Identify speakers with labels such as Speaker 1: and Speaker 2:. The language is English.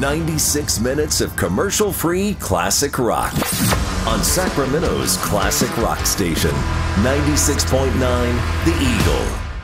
Speaker 1: 96 minutes of commercial-free classic rock on Sacramento's classic rock station, 96.9 The Eagle.